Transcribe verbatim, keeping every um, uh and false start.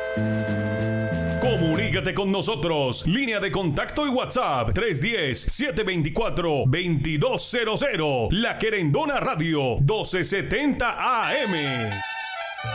Comunícate con nosotros. Línea de contacto y WhatsApp tres uno cero, siete dos cuatro, dos dos cero cero. La Querendona Radio doce setenta A M.